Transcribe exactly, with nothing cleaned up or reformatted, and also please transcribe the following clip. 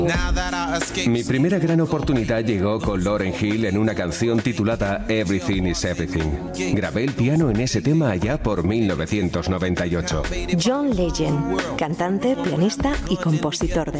Mi primera gran oportunidad llegó con Lauryn Hill en una canción titulada Everything is Everything. Grabé el piano en ese tema allá por mil novecientos noventa y ocho. John Legend, cantante, pianista y compositor de